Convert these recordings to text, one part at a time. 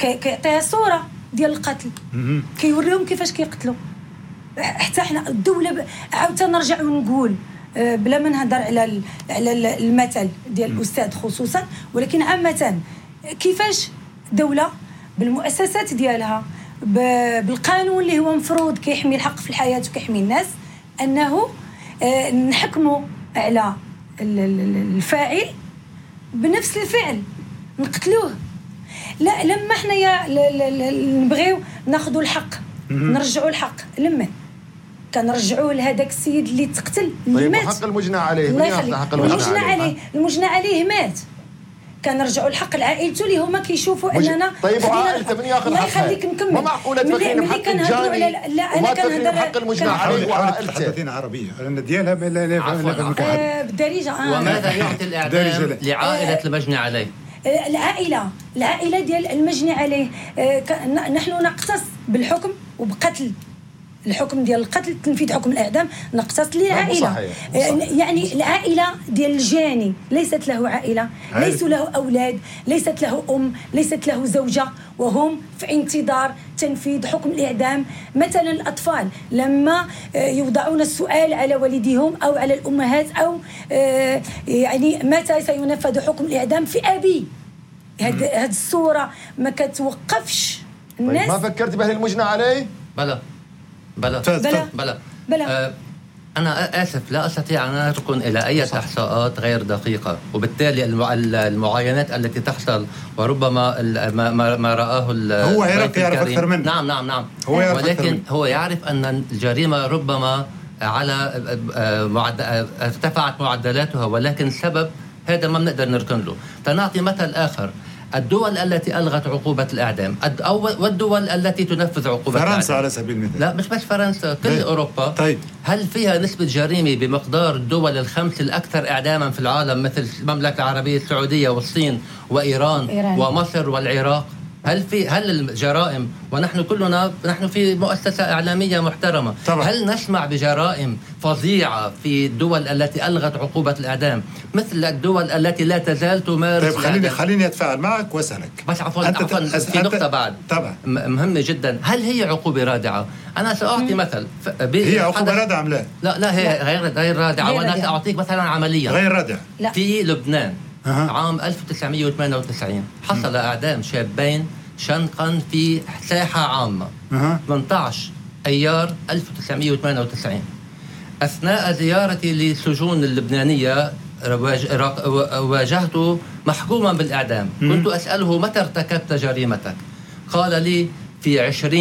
كيعطيها صوره ديال القتل، كيوريهم كيفاش كيقتلوا. حتى حنا الدوله عاوتاني نرجع ونقول بلا ما نهضر على المثل ديال الاستاذ خصوصا، ولكن عامه كيفاش دوله بالمؤسسات ديالها بالقانون اللي هو مفروض كيحمي الحق في الحياه وكيحمي الناس، انه نحكموا على الفاعل بنفس الفعل نقتلوه. لا لما حنايا نبغيو ناخذوا الحق نرجعوا الحق لمن كنرجعوه لهذاك السيد اللي تقتل اللي طيب مات. حق المجنى عليه، الله يخليك، المجنى عليه مات، كنرجعوا الحق لعائلته اللي هما كيشوفوا اننا. طيب وعائلته من ياخذ حقها؟ الله يخليك نكمل. ما معقوله تفكرين حق الجاني لا انا كنهضر حق المجنى عليه وعائلته. تحدثين عربيه لان ديالها بالدارجه. وماذا يعطي الاعدام لعائله المجني عليه؟ العائله ديال المجني عليه نحن نقتص بالحكم وبقتل الحكم ديال القتل، تنفيذ حكم الاعدام نقتص للعائله. يعني العائله ديال الجاني ليست له عائله، ليس له اولاد، ليست له ام، ليست له زوجه، وهم في انتظار تنفيذ حكم الاعدام. مثلا الاطفال لما يوضعون السؤال على والديهم او على الامهات او يعني متى سينفذ حكم الاعدام في ابي، هذه الصوره ما كتوقفش الناس. طيب ما فكرت به المجنى عليه؟ بلى. أنا آسف لا أستطيع أن أركن إلى أي إحصاءات غير دقيقة، وبالتالي المعاينات التي تحصل وربما ما رآه هو يعرف أكثر منه. نعم ولكن هو يعرف أن الجريمة ربما على ارتفعت معدلاتها، ولكن السبب هذا ما بنقدر نركن له. تنعطي مثل آخر، الدول التي ألغت عقوبة الإعدام والدول التي تنفذ عقوبة فرنسا الإعدام. على سبيل المثال. لا مش بس فرنسا، كل أوروبا. طيب. هل فيها نسبة جريمة بمقدار الدول الخمس الأكثر إعداما في العالم مثل المملكة العربية السعودية والصين وإيران ومصر والعراق؟ هل الجرائم، ونحن كلنا في مؤسسة إعلامية محترمة طبعا. هل نسمع بجرائم فظيعة في الدول التي ألغت عقوبة الإعدام مثل الدول التي لا تزال تمارس؟ طيب خليني أتفاعل معك وأسألك. بس عفوا في نقطة بعد طبعا مهمة جدا، هل هي عقوبة رادعة؟ أنا سأعطي مثل. هي عقوبة رادعة أم لا؟ لا هي غير رادعة، وأنا سأعطيك مثلا عمليا غير رادعة. في لبنان عام 1998 حصل إعدام شابين شنقا في ساحة عامة 18 أيار 1998. أثناء زيارتي للسجون اللبنانية واجهت محكوما بالإعدام. كنت أسأله متى ارتكبت جريمتك؟ قال لي في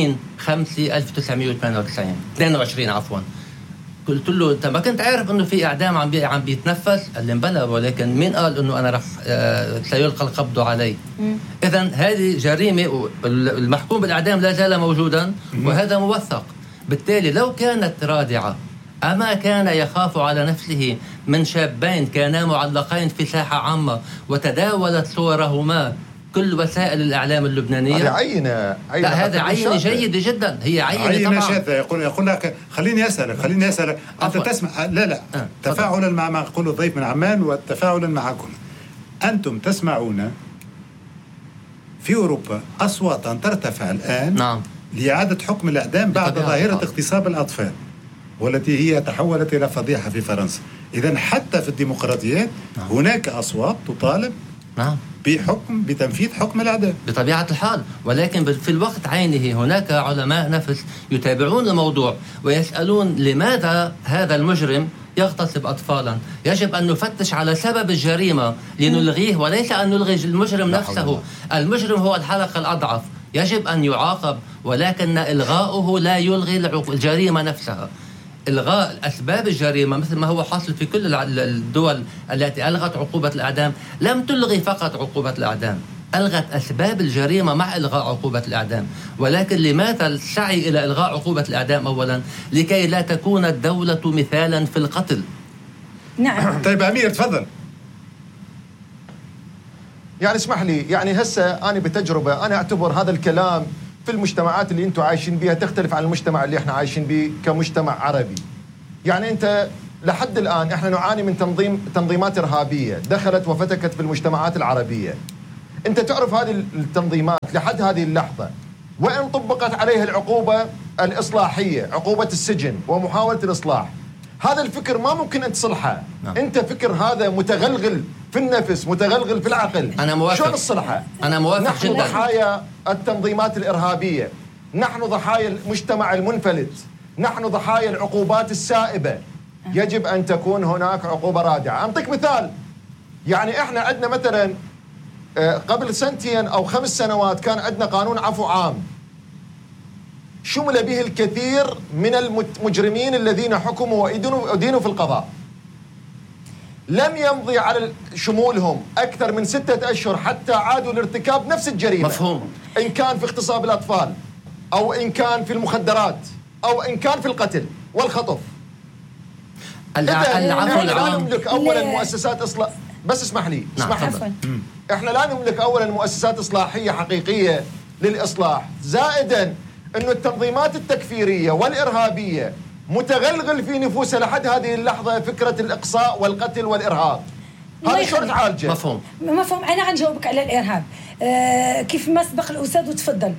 20/5/1998 عفوا. قلت له أنت ما كنت عارف أنه في إعدام عم بيتنفذ؟ قال لي بلى، ولكن مين قال أنه أنا رح سيلقى القبض علي؟ إذن هذه جريمة، المحكوم بالإعدام لا زال موجودا وهذا موثق. بالتالي لو كانت رادعة أما كان يخاف على نفسه من شابين كانا معلقين في ساحة عامة وتداولت صورهما كل وسائل الإعلام اللبنانية؟ هذا عينة هذا عينة جيدة جدا، هي عينة شاذة. يقول لك خليني أسألك أنت تسمع لا تفاعلا مع ما يقول الضيف من عمان وتفاعلا معكم. أنتم تسمعون في أوروبا أصواتا ترتفع الآن لإعادة حكم الإعدام بعد ظاهرة اغتصاب الأطفال والتي هي تحولت إلى فضيحة في فرنسا. إذن حتى في الديمقراطيات هناك أصوات تطالب بتنفيذ حكم الإعدام بطبيعة الحال، ولكن في الوقت عينه هناك علماء نفس يتابعون الموضوع ويسألون لماذا هذا المجرم يغتصب أطفالا. يجب أن نفتش على سبب الجريمة لنلغيه وليس أن نلغي المجرم نفسه. المجرم هو الحلقة الأضعف، يجب أن يعاقب، ولكن إلغاؤه لا يلغي الجريمة نفسها. إلغاء أسباب الجريمة مثل ما هو حاصل في كل الدول التي ألغت عقوبة الإعدام لم تلغي فقط عقوبة الإعدام، ألغت أسباب الجريمة مع إلغاء عقوبة الإعدام. ولكن لماذا السعي إلى إلغاء عقوبة الإعدام؟ أولا لكي لا تكون الدولة مثالا في القتل. نعم. طيب أمير تفضل. يعني اسمح لي، يعني هسه أنا بتجربة أنا أعتبر هذا الكلام في المجتمعات اللي أنتم عايشين بها تختلف عن المجتمع اللي احنا عايشين به كمجتمع عربي. يعني أنت لحد الآن احنا نعاني من تنظيمات إرهابية دخلت وفتكت في المجتمعات العربية. أنت تعرف هذه التنظيمات لحد هذه اللحظة وإن طبقت عليها العقوبة الإصلاحية، عقوبة السجن ومحاولة الإصلاح، هذا الفكر ما ممكن أن تصلحه. أنت فكر هذا متغلغل في النفس، متغلغل في العقل. أنا موافق. شلون تصلحه؟ أنا موافق نحن جدا. ضحايا التنظيمات الإرهابية، نحن ضحايا المجتمع المنفلت، نحن ضحايا العقوبات السائبة. يجب أن تكون هناك عقوبة رادعة. أعطيك مثال، يعني إحنا عندنا مثلا قبل 2 أو 5 سنوات كان عندنا قانون عفو عام شمل به الكثير من المجرمين الذين حكموا وأدينوا في القضاء. لم يمضي على شمولهم أكثر من 6 أشهر حتى عادوا لارتكاب نفس الجريمة. مفهوم. إن كان في اغتصاب الأطفال، أو إن كان في المخدرات، أو إن كان في القتل والخطف. العفو لا العام. نملك أولا مؤسسات إصلاح. بس اسمح لي. إحنا لا نملك أولا مؤسسات إصلاحية حقيقية للإصلاح، زائدا أنه التنظيمات التكفيرية والإرهابية متغلغل في نفوسها لحد هذه اللحظة فكرة الإقصاء والقتل والإرهاب. هذا شلون تعالجه؟ مفهوم. أنا غنجاوبك على الإرهاب. كيف ما سبق الأستاذ وتفضل،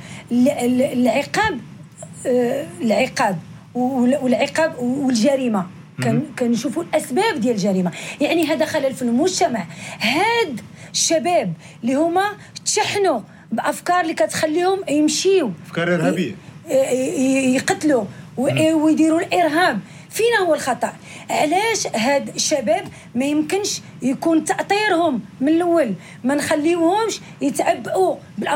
العقاب والجريمة كنشوفوا الأسباب ديال الجريمة. يعني هذا خلل في المجتمع. هاد الشباب اللي هما تشحنوا بأفكار اللي كتخليهم يمشيوا أفكار إرهابية يقتلوا ويديروا الإرهاب. فينا هو الخطأ؟ علاش هاد الشباب ما يمكنش يكون تأطيرهم من الأول، ما نخليوهمش يتعبئوا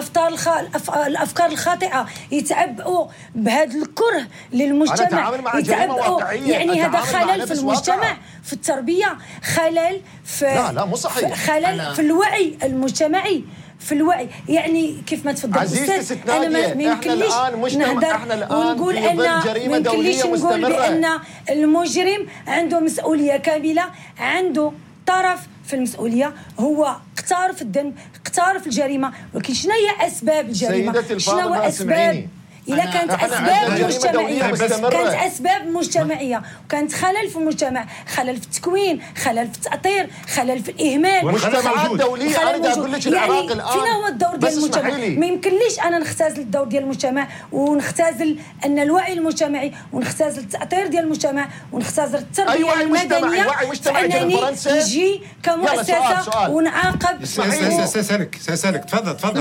الأفكار الخاطئة، يتعبئوا بهذا الكره للمجتمع، يتعبئوا. يعني هذا خلل في المجتمع، في التربية، خلل في لا مو صحيح، خلل في الوعي المجتمعي، في الوعي. يعني كيف ما تفضل أستاذ، أنا ما يمكنليش نهضر ونقول أن ما يمكنليش نقول بأن المجرم عنده مسؤولية كاملة، عنده طرف في المسؤولية، هو اقترف الذنب، اقترف الجريمة. ولكن شنو هي أسباب الجريمة؟ شنو هو أسباب؟ إذا كانت أسباب مجتمعية، كانت أسباب مجتمعية، وكانت خلل في المجتمع، خلل في التكوين، خلل في التأطير، خلل في الإهمال. مجتمعات دولية. أنا أقول لك العراق الآن فينا هو الدور ديال المجتمع. ما يمكنليش أنا نختزل الدور ديال المجتمع، ونختزل أن الوعي المجتمعي، ونختزل التأطير ديال المجتمع، ونختزل التربية المدنية. فأنني يجي كمؤسسة ونعاقب. سأسألك تفضل.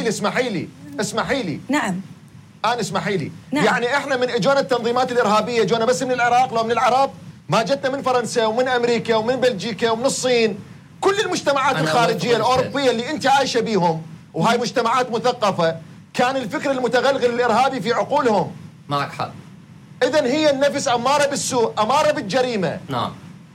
اسمحي لي. نعم. أنا اسمحي لي. نعم. يعني إحنا من إجونا التنظيمات الإرهابية جونا بس من العراق، لو من العرب ما جتنا من فرنسا ومن أمريكا ومن بلجيكا ومن الصين. كل المجتمعات الخارجية الأوروبية اللي أنت عايشة بيهم، وهاي مجتمعات مثقفة، كان الفكر المتغلغل الإرهابي في عقولهم. معك حق. إذن هي النفس أمارة بالسوء، أمارة بالجريمة. نعم.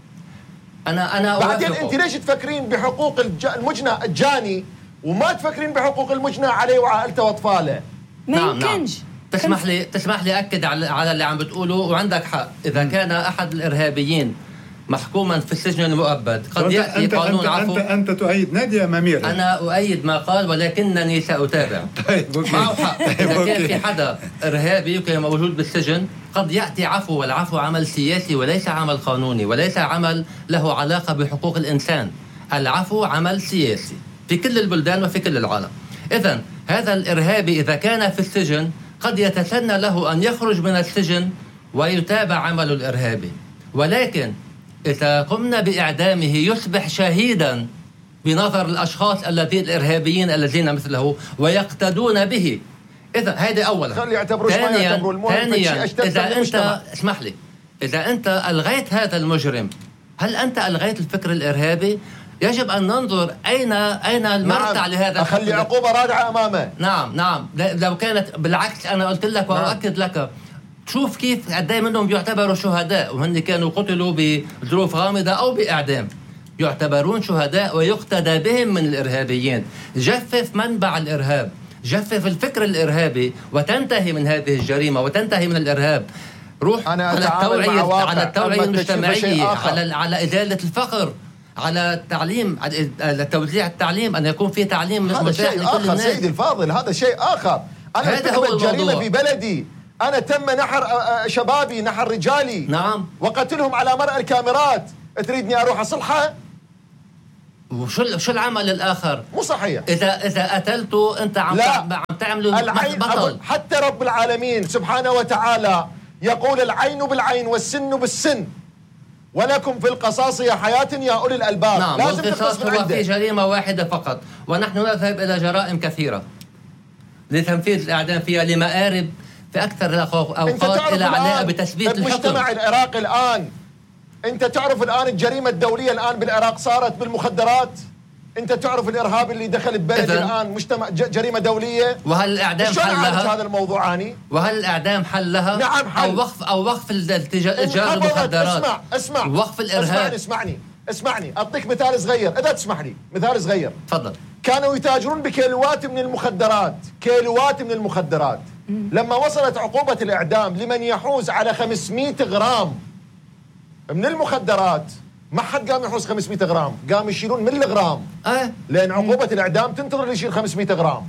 أنا بعدين أنت ليش تفكرين بحقوق المجنى الجاني وما تفكرين بحقوق المجنى عليه وعائلته وأطفاله؟ ما يمكنش. تسمح لي أكد على اللي عم بتقوله، وعندك حق. إذا كان أحد الإرهابيين محكوما في السجن المؤبد قد يأتي قانون عفو. أنت تؤيد نادي أم أمير؟ أنا أؤيد ما قال، ولكنني سأتابع. معه حق. إذا كان في حدا إرهابي وكان موجود بالسجن قد يأتي عفو، والعفو عمل سياسي وليس عمل قانوني، وليس عمل له علاقة بحقوق الإنسان. العفو عمل سياسي في كل البلدان وفي كل العالم. إذن هذا الإرهابي إذا كان في السجن قد يتسنى له أن يخرج من السجن ويتابع عمله الإرهابي، ولكن إذا قمنا بإعدامه يصبح شهيدا بنظر الأشخاص الإرهابيين الذين مثله ويقتدون به. إذا هذا أولا. ثانيا إذا أنت اسمح لي، إذا أنت ألغيت هذا المجرم، هل أنت ألغيت الفكر الإرهابي؟ يجب أن ننظر أين المرتع لهذا. أخلي عقوبة رادعة أمامه. نعم. لو كانت بالعكس أنا قلت لك وأؤكد لك. شوف كيف قدام منهم يعتبروا شهداء، وهن كانوا قتلوا بظروف غامضة أو بإعدام، يعتبرون شهداء ويقتدى بهم من الإرهابيين. جفف منبع الإرهاب، جفف الفكر الإرهابي، وتنتهي من هذه الجريمة وتنتهي من الإرهاب. روح على التوعية المجتمعية، على إزالة الفقر، على التعليم، على توزيع التعليم، أن يكون في تعليم متاح لكل الناس. سيدي الفاضل، هذا شيء آخر. أنا ارتكبت جريمة في بلدي، أنا تم نحر شبابي، نحر رجالي. نعم. وقتلهم على مرأى الكاميرات. تريدني أروح أصلحها؟ وشو العمل الآخر؟ مو صحيح. إذا قتلته أنت عم تعملوا بطل. حتى رب العالمين سبحانه وتعالى يقول العين بالعين والسن بالسن ولكم في القصاص يا حياة يا أولي الألباب. نعم، لازم القصاص هو في جريمة واحدة فقط، ونحن نذهب إلى جرائم كثيرة لتنفيذ الإعدام فيها لمآرب في أكثر الأوقات إلى علاقة بتثبيت الحكم. المجتمع العراقي الآن، أنت تعرف الآن الجريمة الدولية الآن بالعراق صارت بالمخدرات. أنت تعرف الإرهاب اللي دخل ببلد الآن مجتمع جريمة دولية. وهل الإعدام حل لها؟ هذا الموضوع عني؟ وهل الإعدام حل لها؟ نعم حل. أو وقف تجار المخدرات. اسمع وقف الإرهاب. اسمعني أعطيك مثال صغير إذا تسمح لي، مثال صغير. تفضل. كانوا يتاجرون بكيلوات من المخدرات. لما وصلت عقوبة الإعدام لمن يحوز على 500 غرام من المخدرات، ما حد قام يحوز 500 غرام، قام يشيلون ملي غرام. لأن عقوبة الإعدام تنتظر اللي يشيل 500 غرام.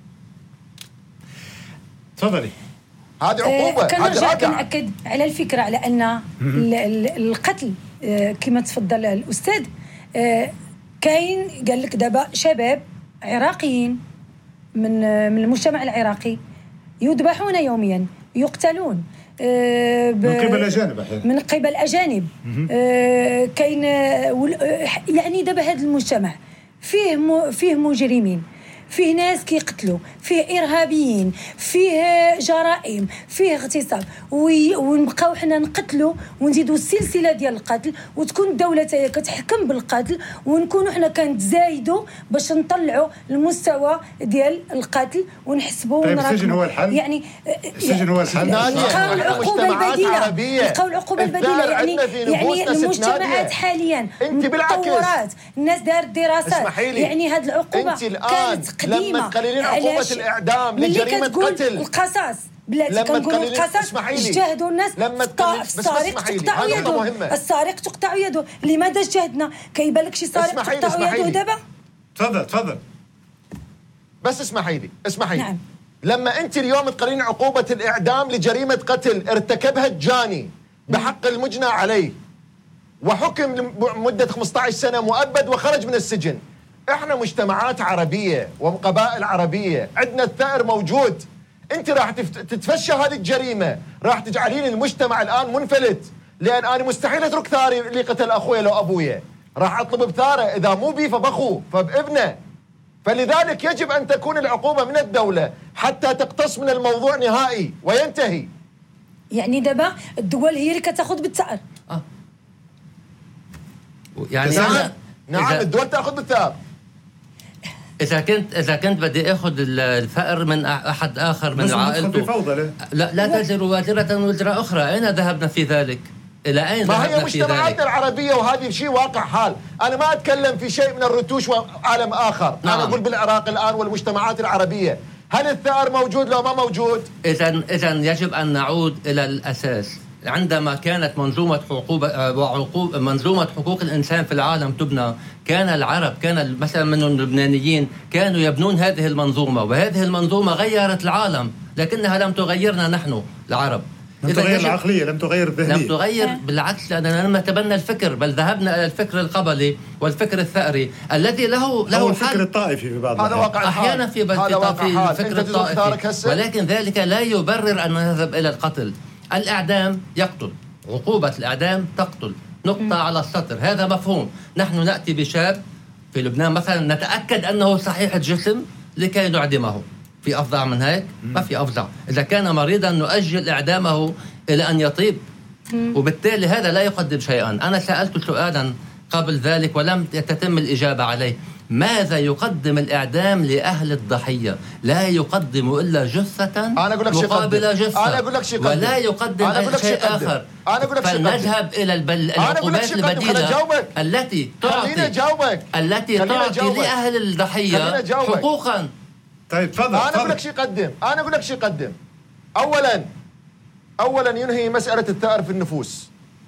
تفضلي. هذه عقوبة. كان نأكد على الفكرة على أن القتل كما تفضل الأستاذ كاين قال لك دابا شباب عراقيين من المجتمع العراقي يذبحون يوميا، يقتلون من قبل أجانب. كاين يعني دابا هذا المجتمع فيه مجرمين، فيه ناس كيقتلوا، فيه إرهابيين، فيه جرائم، فيه اغتصاب، ونبقاو حنا نقتلوا ونزيدوا السلسلة ديال القتل، وتكون الدولة تاهي كتحكم بالقتل، ونكونوا حنا كنتزايدوا باش نطلعوا المستوى ديال القتل ونحسبوا ونراقبوا. السجن هو الحل؟ يعني السجن هو الحل؟ نلقاو العقوبة البديلة. يعني المجتمعات حاليا متطورات، الناس دارت دراسات. يعني هذه العقوبة كانت لما تقللين عقوبة الإعدام لجريمة قتل القصاص بلاتي كنقولوا القصاص اجتهدوا الناس السارق تقطع يده، السارق تقطع يده. لماذا اجتهدنا؟ كيبان لك شي سارق تقطع يده دابا. تفضل بس اسمحي لي. نعم. لما انت اليوم تقللين عقوبة الإعدام لجريمة قتل ارتكبها الجاني بحق المجنى عليه وحكم لمدة 15 سنة مؤبد وخرج من السجن، احنا مجتمعات عربية وقبائل عربية، عندنا الثأر موجود. انت راح تتفشى هذه الجريمة، راح تجعلين المجتمع الآن منفلت. لأن أنا مستحيل أترك ثاري اللي قتل أخويا لو أبويا، راح أطلب بثاره، إذا مو بي فبأخوه فبابنه. فلذلك يجب أن تكون العقوبة من الدولة حتى تقتص من الموضوع نهائي وينتهي. يعني دابا الدول هي اللي كتاخذ بالثأر. يعني نعم الدول تأخذ بالثأر. إذا كنت بدي أخذ الثأر من أحد آخر من عائلته، لا تزر وازرة وزر أخرى. أين ذهبنا في ذلك؟ إلى أين ذهبنا في ذلك؟ ما هي مجتمعاتنا العربية، وهذه شيء واقع حال. أنا ما أتكلم في شيء من الرتوش وعالم آخر. نعم. أنا أقول بالعراق الآن والمجتمعات العربية، هل الثأر موجود لو ما موجود؟ إذا يجب أن نعود إلى الأساس. عندما كانت منظومة حقوق الإنسان في العالم تبنى، كان العرب، كان مثلا من اللبنانيين كانوا يبنون هذه المنظومة، وهذه المنظومة غيرت العالم، لكنها لم تغيرنا نحن العرب. لم تغير العقلية، لم تغير الذهنية، لم تغير بالعكس، لأننا لم نتبنى الفكر، بل ذهبنا إلى الفكر القبلي والفكر الثأري الذي له الفكر الطائفي في بعض هذا واقع أحيانا في الفكر الطائفي، ولكن ذلك لا يبرر أن نذهب إلى القتل. الإعدام يقتل، عقوبة الإعدام تقتل، نقطة على السطر، هذا مفهوم. نحن نأتي بشاب في لبنان مثلا نتأكد أنه صحيح الجسم لكي نعدمه. في أفظع من هيك؟ ما في أفظع. إذا كان مريضا نؤجل إعدامه إلى أن يطيب، وبالتالي هذا لا يقدم شيئا. أنا سألت سؤالا قبل ذلك ولم تتم الإجابة عليه: ماذا يقدم الإعدام لأهل الضحية؟ لا يقدم إلا جثة مقابل جثة. أنا أقول لك شيء ولا يقدم شيء آخر. فلنذهب إلى العقوبات البديلة التي تعطي لأهل الضحية حقوقا. طيب تفضل. أنا أقول لك شيء يقدم. أولا ينهي مسألة الثأر في النفوس.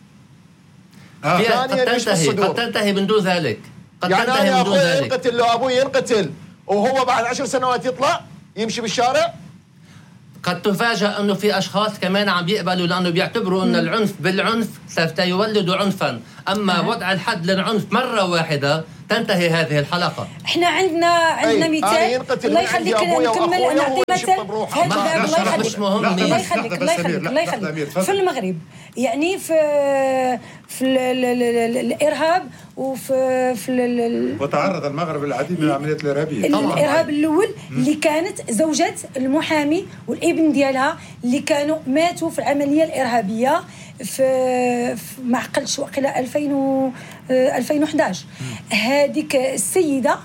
قد تنتهي من دون ذلك. يعني أنا أخوي ينقتل، لو أبوي ينقتل وهو بعد 10 سنوات يطلع يمشي بالشارع. قد تفاجأ أنه في أشخاص كمان عم يقبلوا، لأنه بيعتبروا أن العنف بالعنف سيولد عنفا. أما وضع الحد للعنف مرة واحدة تنتهي هذه الحلقة. احنا عندنا مثال. الله يخليك نكمل نعطي مثال. الله يخليك في المغرب يعني في الإرهاب وتعرض المغرب للعديد من العمليات الإرهابية. الإرهاب الأول اللي كانت زوجة المحامي والابن ديالها اللي كانوا ماتوا في العملية الإرهابية في معقلش وقيلا 2011. هذيك السيدة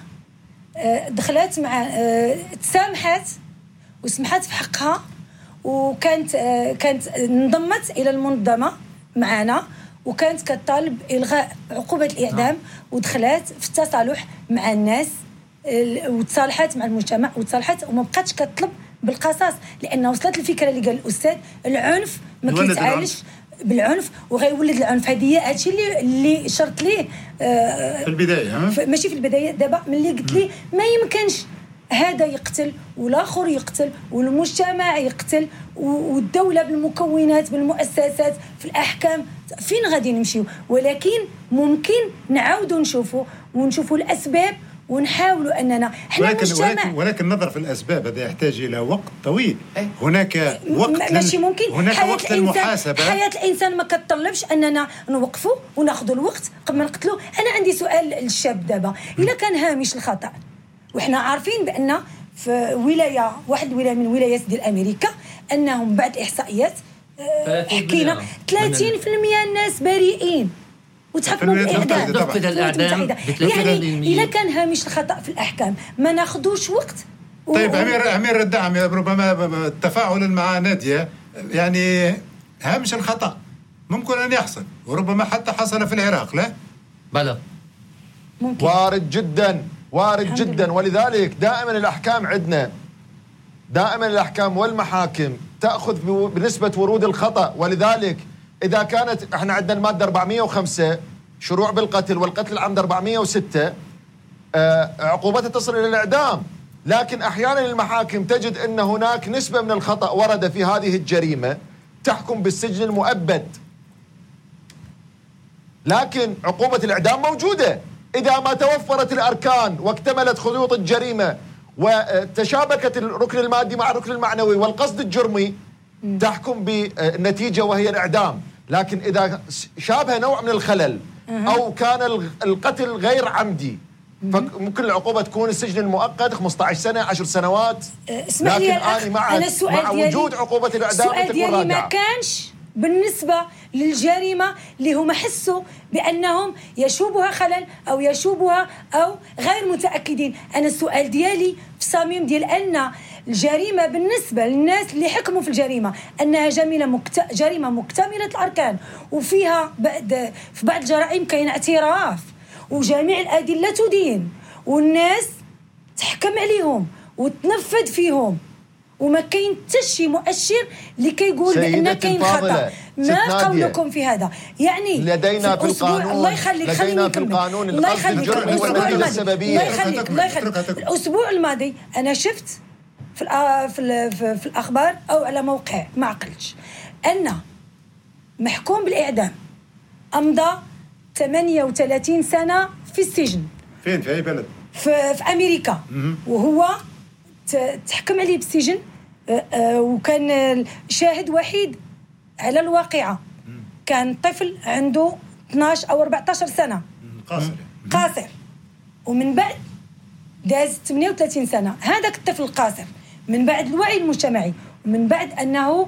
دخلت مع تسامحت وسمحت في حقها، وكانت انضمت إلى المنظمة معنا، وكانت كتطالب إلغاء عقوبة الإعدام، ودخلت في التصالح مع الناس وتصالحت مع المجتمع وتصالحت وما بقاتش كتطلب بالقصاص، لأن وصلت الفكرة اللي قال الأستاذ العنف ما كيتعالجش بالعنف وغيولد العنف. هذه هادشي اللي شرط ليه في البداية، ماشي في البداية، دابا ملي قلت لي ما يمكنش هذا يقتل والآخر يقتل والمجتمع يقتل والدولة بالمكونات بالمؤسسات في الأحكام، فين غادي نمشيو؟ ولكن ممكن نعاودوا ونشوفوا الأسباب ونحاولوا أننا ولكن النظر في الأسباب هذا يحتاج إلى وقت طويل. هناك وقت ماشي ممكن. هناك وقت للمحاسبة. حياة الإنسان ما كتطلبش أننا نوقفوا وناخذوا الوقت قبل ما نقتلوا. أنا عندي سؤال للشاب دابا، إلا كان هامش الخطأ، وإحنا عارفين بأن في واحد ولاية من ولايات ديال أمريكا أنهم بعد إحصائيات حكينا 30% الناس بريئين وتحكموا بالإعدام. يعني إذا كان هامش الخطأ في الأحكام ما ناخدوش وقت. طيب أمير الدعم، ربما تفاعلا مع نادية، يعني هامش الخطأ ممكن أن يحصل، وربما حتى حصل في العراق. لا بلى ممكن. وارد جدا. ولذلك دائما الأحكام عندنا، دائما الأحكام والمحاكم تأخذ بنسبة ورود الخطأ. ولذلك إذا كانت احنا عندنا المادة 405 شروع بالقتل والقتل العمد 406 عقوبتها تصل إلى الإعدام، لكن أحيانا المحاكم تجد أن هناك نسبة من الخطأ ورد في هذه الجريمة تحكم بالسجن المؤبد، لكن عقوبة الإعدام موجودة إذا ما توفرت الأركان واكتملت خطوط الجريمة وتشابكت الركن المادي مع الركن المعنوي والقصد الجرمي تحكم بالنتيجة وهي الإعدام. لكن إذا شابه نوع من الخلل أو كان القتل غير عمدي فممكن العقوبة تكون السجن المؤقت 15 سنة 10 سنوات. اسمح لي مع وجود عقوبة الإعدام السؤال ديالي ما كانش بالنسبة للجريمة اللي هم حسوا بأنهم يشوبها خلل أو يشوبها أو غير متأكدين. أنا السؤال ديالي في صميم ديال أن الجريمة بالنسبة للناس اللي حكموا في الجريمة أنها جريمة مكتملة الأركان، وفيها في بعض الجرائم كاين اعتراف وجميع الأدلة تدين والناس تحكم عليهم وتنفذ فيهم وما كاين حتى شي مؤشر اللي كيقول بان كاين خطا. ما قولكم في هذا؟ يعني لدينا في القانون، الله يخليك خليني نكمل. الله يخليك الاسبوع الماضي انا شفت في الاخبار او على موقع ما عقلتش ان محكوم بالاعدام امضى 38 سنه في السجن. فين؟ في اي بلد؟ في امريكا. وهو تحكم عليه بالسجن وكان شاهد وحيد على الواقعة. كان طفل عنده 12 أو 14 سنة قاصر، ومن بعد داز 38 سنة. هذاك الطفل القاصر من بعد الوعي المجتمعي ومن بعد أنه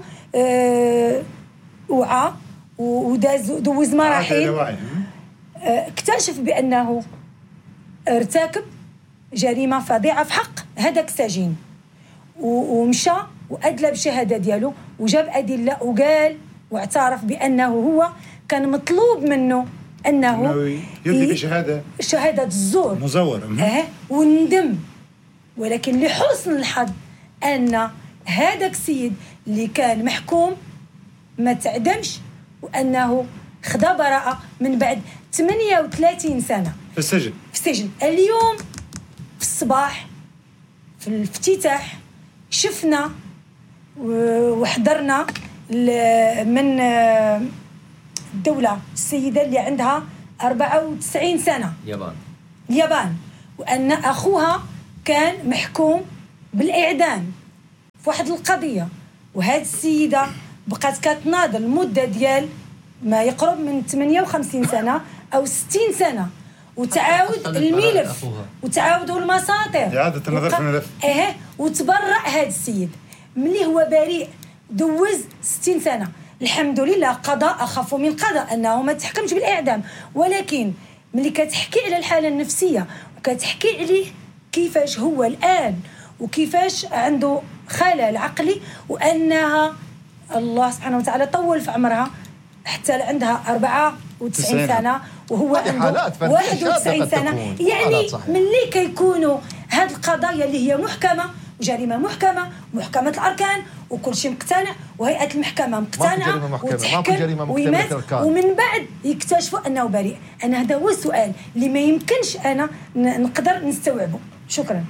وعى ودوز مراحل اكتشف بأنه ارتكب جريمة فظيعة في حق هذاك السجين، ومشى وأدلى بالشهادة ديالو وجاب أدلة وقال واعترف بأنه هو كان مطلوب منه أنه يدلي بشهادة الزور مزورة وندم. ولكن لحسن الحظ أن هذاك السيد اللي كان محكوم ما تعدمش وأنه خدا براءة من بعد 38 سنة في السجن. اليوم في الصباح في الافتتاح شفنا وحضرنا من الدولة السيدة اللي عندها 94 سنة اليابان، وأن أخوها كان محكوم بالإعدام في واحد القضية، وهذه السيدة بقات كتناضل المدة ديال ما يقرب من 58 سنة أو 60 سنة، وتعاود الملف وتعاودوا المساطر إعادة النظر في الملف. وتبرأ هذا السيد ملي هو بريء، دوز 60 سنة. الحمد لله قضاء أخف من قضاء أنه ما تحكمش بالإعدام، ولكن ملي كتحكي على الحالة النفسية وكتحكي عليه كيفاش هو الآن وكيفاش عنده خلل عقلي، وأنها الله سبحانه وتعالى طول في عمرها حتى عندها 94 سنة وهو عنده 91 سنة. يعني ملي كيكونوا هاد القضايا اللي هي محكمة وجريمة محكمة الأركان وكل شيء مقتنع، وهيئة المحكمة مقتنعة وتحكم ويمات، ومن بعد يكتشفوا أنه بريء. أنا هذا هو السؤال اللي ما يمكنش أنا نقدر نستوعبه. شكرا.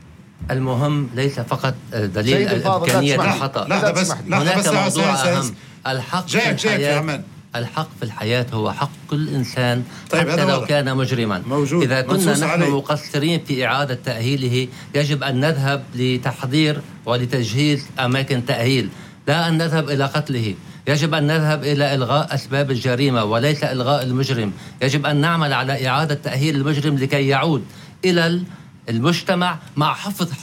المهم ليس فقط دليل إمكانية الخطأ، هناك موضوع أهم. الحق في الحياة، الحق في الحياة هو حق كل إنسان. طيب حتى لو كان مجرما موجود. إذا كنا نحن مقصرين في إعادة تأهيله يجب أن نذهب لتحضير ولتجهيز أماكن تأهيل، لا أن نذهب إلى قتله. يجب أن نذهب إلى إلغاء أسباب الجريمة وليس إلغاء المجرم. يجب أن نعمل على إعادة تأهيل المجرم لكي يعود إلى المجتمع مع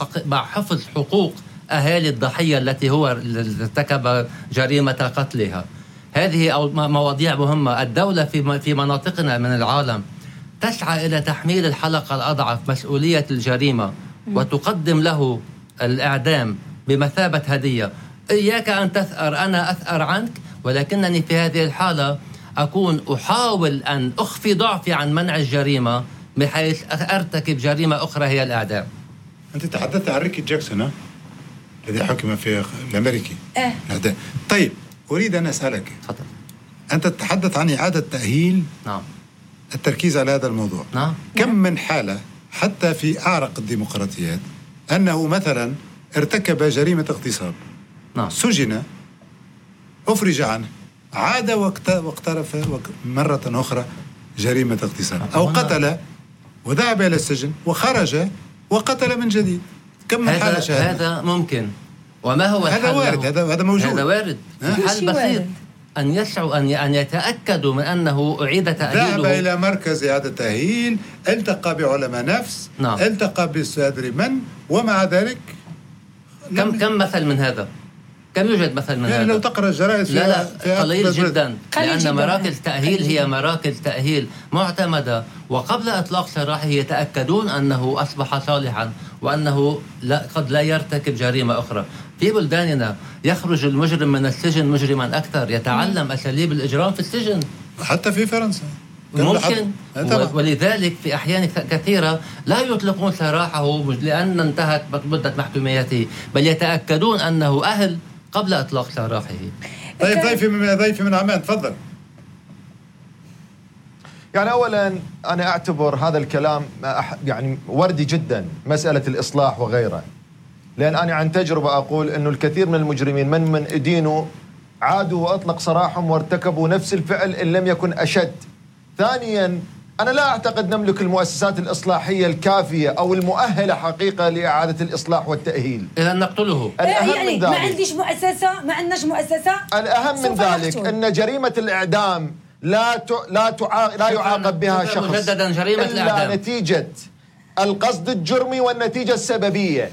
حفظ حقوق أهالي الضحية التي هو ارتكب جريمة قتلها. هذه مواضيع مهمة. الدولة في مناطقنا من العالم تسعى إلى تحميل الحلقة الأضعف مسؤولية الجريمة وتقدم له الإعدام بمثابة هدية. إياك أن تثأر، أنا أثأر عنك، ولكنني في هذه الحالة أحاول أن أخفي ضعفي عن منع الجريمة بحيث أرتكب جريمة أخرى هي الإعدام. أنت تحدثت عن ريكي جاكسون الذي حكم في الأمريكي. طيب أريد أن أسألك، تفضل. أنت تتحدث عن إعادة تأهيل. نعم. التركيز على هذا الموضوع. نعم. كم من حالة حتى في أعرق الديمقراطيات أنه مثلا ارتكب جريمة اغتصاب. نعم. سجن، أفرج عنه، عاد واقترف مرة أخرى جريمة اغتصاب، أو قتل وذهب إلى السجن وخرج وقتل من جديد. كم من حالة شاهدنا؟ هذا ممكن. وما هو هذا وارد، هذا موجود، هذا وارد. الحل بسيط، أن يسعوا أن يتأكدوا من أنه أعيد تأهيله. ذهب إلى مركز إعادة تأهيل، التقى بعلماء نفس. نعم. التقى بالسادري من، ومع ذلك كم مثل من هذا؟ كم يوجد مثل من يعني هذا؟ لو تقرأ الجرائد لا قليل جدا، لأن مراكز تأهيل هي مراكز تأهيل معتمدة، وقبل إطلاق سراحه يتأكدون أنه أصبح صالحا وأنه قد لا يرتكب جريمة أخرى. في بلداننا يخرج المجرم من السجن مجرما أكثر، يتعلم أساليب الإجرام في السجن. حتى في فرنسا ممكن، ولذلك في أحيان كثيرة لا يطلقون سراحه لأن انتهت مدة محكوميته، بل يتأكدون أنه أهل قبل إطلاق سراحه. طيب ضيفي من عمان، تفضل. يعني أولا أنا أعتبر هذا الكلام يعني وردي جدا، مسألة الإصلاح وغيره، لأن أنا عن تجربة أقول أنه الكثير من المجرمين من أدينوا عادوا وأطلق سراحهم وارتكبوا نفس الفعل إن لم يكن أشد. ثانيا أنا لا أعتقد نملك المؤسسات الإصلاحية الكافية أو المؤهلة حقيقة لإعادة الإصلاح والتأهيل. إذا نقتله. الأهم يعني من ذلك، ما عنديش مؤسسة، ما عندناش مؤسسة. الأهم من ذلك أن جريمة الإعدام لا يعاقب بها شخص مجددا جريمة إلا الإعدام نتيجة القصد الجرمي والنتيجة السببية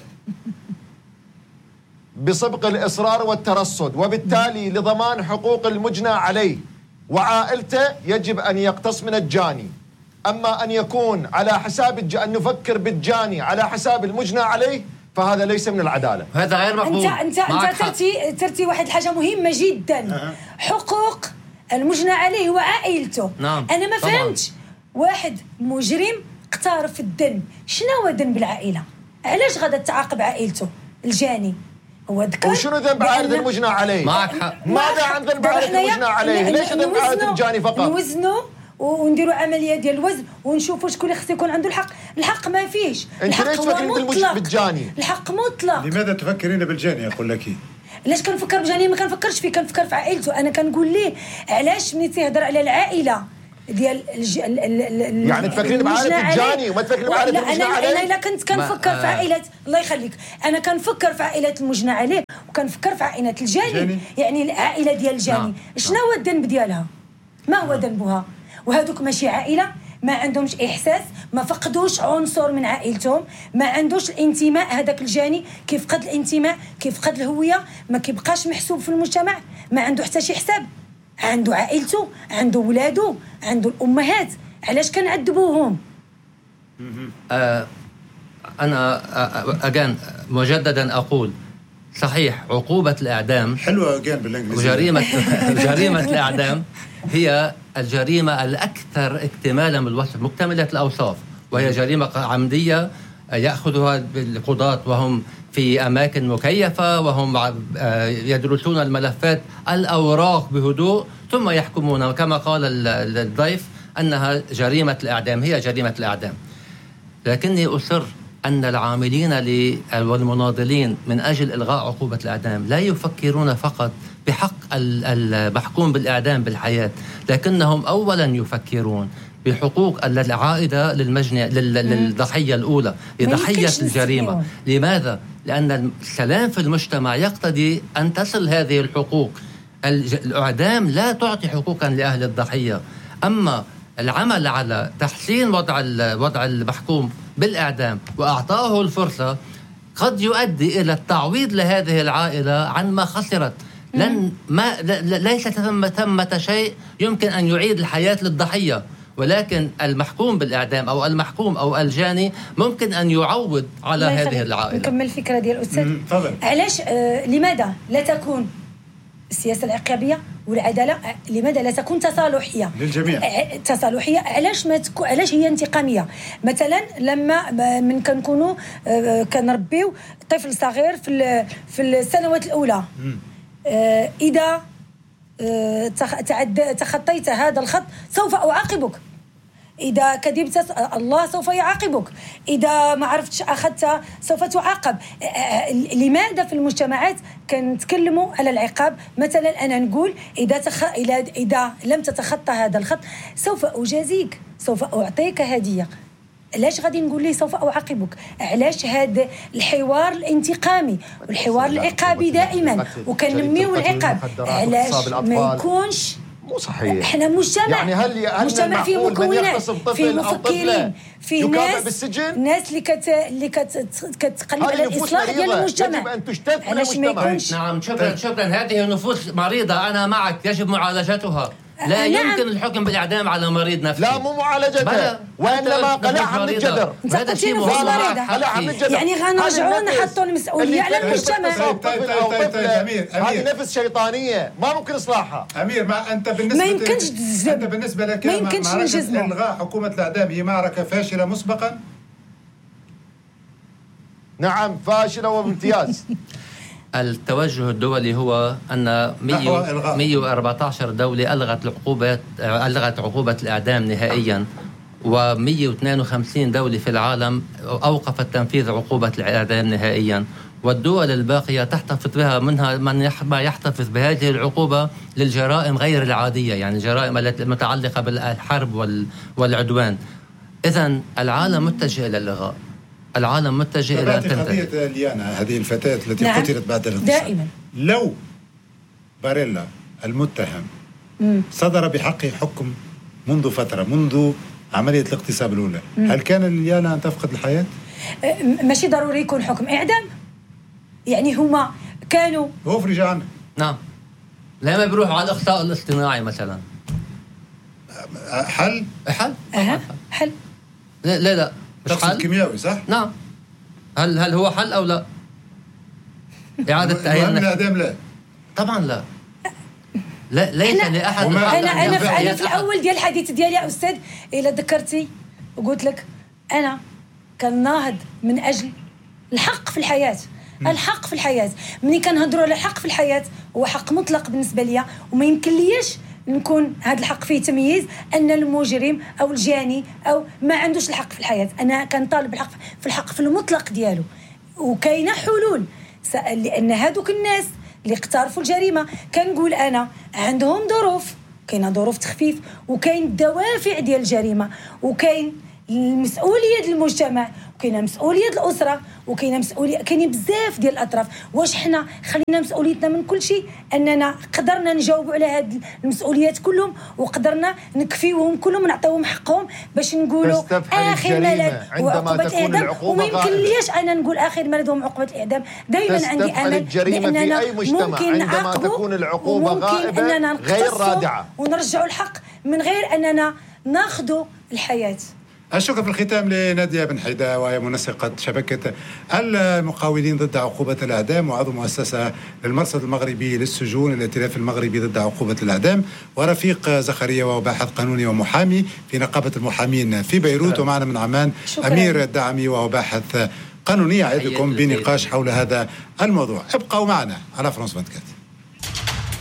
بسبق الإصرار والترصد، وبالتالي لضمان حقوق المجنى عليه وعائلته يجب أن يقتص من الجاني. أما أن يكون على حساب أن نفكر بالجاني على حساب المجنى عليه فهذا ليس من العدالة. هذا غير مقبول. أنت ترتي واحد الحاجة مهمة جدا، حقوق المجنى عليه وعائلته. نعم. أنا ما فهمتش، واحد مجرم اقترف الذنب، شنو هو ذنب العائلة؟ علاش غادا تعاقب عائلته؟ الجاني هو ذكر، وشنو ذنب عائلة المجنى عليه؟ معك حق. ماذا عن ذنب عائلة المجنى عليه؟ ليش ذنب عائلة الجاني فقط؟ نوزنوا ونديروا عمليه ديال الوزن ونشوفوا شكون اللي خصو يكون عنده الحق. الحق ما فيش، الحق هو مطلق بالجاني. الحق مطلق. لماذا تفكرين بالجاني؟ اقول لك علاش كنفكر بالجاني؟ ما كنفكرش فيه، كنفكر في عائلته. انا كنقول ليه علاش ملي تيهضر على العائله ديال يعني تفكرين بعائلة الجاني وما تفكرين بعائلة المجنى عليه؟ أنا إلا كنت كنفكر في عائلة، الله يخليك، أنا كنفكر في عائلة المجنى عليه وكنفكر في عائلة الجاني. يعني العائلة ديال الجاني شنو هو الذنب ديالها؟ ما هو ذنبها؟ وهذوك ماشي عائلة، ما عندهمش إحساس، ما فقدوش عنصر من عائلتهم، ما عندوش الانتماء. هذاك الجاني كيفقد الانتماء، كيفقد الهوية، ما كيبقاش محسوب في المجتمع، ما عنده حتى شي حساب. عنده عائلته، عنده ولاده، عنده الأمهات، علاش كنعذبوهم؟ أنا أجان مجددا أقول صحيح عقوبة الإعدام حلوة أجان بالإنجليزية، وجريمة الإعدام هي الجريمة الأكثر اكتمالا بالوصف، مكتملة الأوصاف، وهي جريمة عمدية يأخذها القضاة وهم في أماكن مكيفة، وهم يدرسون الملفات الأوراق بهدوء ثم يحكمون كما قال الضيف أنها جريمة الإعدام، هي جريمة الإعدام. لكني أصر أن العاملين والمناضلين من أجل إلغاء عقوبة الإعدام لا يفكرون فقط بحق المحكوم بالإعدام بالحياة، لكنهم أولا يفكرون بحقوق العائدة للضحية الأولى، لضحية الجريمة. لماذا؟ لأن السلام في المجتمع يقتضي أن تصل هذه الحقوق. الإعدام لا تعطي حقوقا لأهل الضحية، أما العمل على تحسين وضع المحكوم بالإعدام وأعطاه الفرصة قد يؤدي إلى التعويض لهذه العائلة عن ما خسرت. ليس ثمة شيء يمكن أن يعيد الحياة للضحية، ولكن المحكوم بالإعدام أو المحكوم أو الجاني ممكن أن يعوض على هذه العائلة. نكمل الفكرة ديال الأستاذ. علاش لماذا لا تكون السياسة العقابية والعدالة، لماذا لا تكون تصالحية للجميع؟ تصالحية علاش ما تكون، علاش هي انتقامية؟ مثلا لما من كنكونوا كنربيو طفل صغير في السنوات الأولى، إذا تخطيت هذا الخط سوف أعاقبك، إذا كذبت الله سوف يعاقبك، إذا ما عرفتش أخذت سوف تعاقب. لماذا في المجتمعات كنتكلموا على العقاب؟ مثلا أنا نقول إذا لم تتخطى هذا الخط سوف أجازيك، سوف أعطيك هدية. علاش غادي نقول ليه سوف أعاقبك؟ علاش هذا الحوار الانتقامي والحوار العقابي دائما وكنميو العقاب؟ علاش ما يكونش مو صحيح؟ احنا مجتمع، يعني هل مجتمع فيه مكونات، فيه مفكرين، فيه ناس اللي كتقلب على الإصلاح ديال المجتمع. يجب أن تشتت في المجتمع. نعم، شكرا. هذه نفوس مريضة، أنا معك، يجب معالجتها. لا يمكن الحكم بالإعدام على مريض نفسي. لا، مو معالجته، وإنما قلعها من الجدر. هذا شيء قلعها من الجدر. يعني غنرجعوا نحطوا المسؤولية على المجتمع. هذه نفس شيطانية ما ممكن إصلاحها. أمير، أنت بالنسبة لك معركة إلغاء حكومة الإعدام هي معركة فاشلة مسبقا؟ نعم، فاشلة وبامتياز. التوجه الدولي هو أن 114 دولة ألغت عقوبة الإعدام نهائيا، و152 دولة في العالم أوقفت تنفيذ عقوبة الإعدام نهائيا، والدول الباقية تحتفظ بها، منها من يحتفظ بهذه العقوبة للجرائم غير العادية، يعني الجرائم المتعلقة بالحرب والعدوان. إذن العالم متجه إلى الإلغاء، العالم متجه إلى قضية ليانا هذه الفتاة التي قتلت بعد الاغتصاب. دائما لو باريلا المتهم صدر بحقه حكم منذ فترة، منذ عملية الاغتصاب الأولى، هل كان ليانا أن تفقد الحياة؟ ماشي ضروري يكون حكم إعدام، يعني هما كانوا هو فرج عنه. نعم، لما بيروحوا على الإخطاء الاصطناعي مثلا. حل. لا تقصد كيميائي صح؟ نعم. هل هو حل أو لا؟ إعادة تأهيل الإعدام لا. طبعا لا. ليس لأحد. أنا في الأول ديال الحديث ديالي يا أستاذ إلا ذكرتي وقلت لك أنا كان ناهض من أجل الحق في الحياة. الحق في الحياة، مني كنهضروا على الحق في الحياة هو حق مطلق بالنسبة لي، وما يمكن ليش نكون هذا الحق فيه تمييز أن المجرم أو الجاني أو ما عندوش الحق في الحياة. أنا كنطالب الحق في المطلق ديالو، وكاينة حلول، لأن هذوك الناس اللي اقترفوا الجريمة كنقول أنا عندهم ظروف كاينه ظروف تخفيف، وكاين الدوافع ديال الجريمه، وكاين المسؤوليه ديال المجتمع، وكاينه مسؤوليه الاسره، وكاينه مسؤوليه، كاينين بزاف ديال الاطراف. واش حنا خلينا مسؤوليتنا من كل شيء اننا قدرنا نجاوبوا على هاد المسؤوليات كلهم، وقدرنا نكفيوهم كلهم ونعطيوهم حقهم باش نقولوا اخر ملل وعقوبه الاعدام؟ وما يمكن ليش انا نقول اخر ملل وعقوبه الاعدام. دائما عندي امل باننا ممكن نعاقبوا، العقوبه غائبه اننا غير رادعه ونرجعوا الحق من غير اننا ناخذوا الحياه. الشكر في الختام لنادية بن حيدة، وهي منسقة شبكة المقاولين ضد عقوبة الإعدام وعضو مؤسسة للمرصد المغربي للسجون، الائتلاف المغربي ضد عقوبة الإعدام، ورفيق زكريا وهو باحث قانوني ومحامي في نقابة المحامين في بيروت. ومعنا من عمان أمير الدعمي وهو باحث قانوني يعدكم بنقاش حول هذا الموضوع. ابقوا معنا على فرانس 24.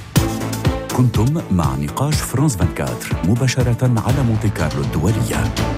كنتم مع نقاش فرانس 24 مباشرة على مونتي كارلو الدولية.